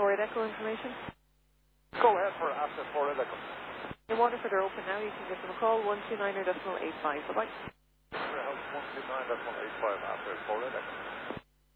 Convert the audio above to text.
4 Echo information. Go ahead for after 4 Echo. In Waterford are open now. You can give them a call, 129.85. Bye-bye. House 129.85 after 4 Echo.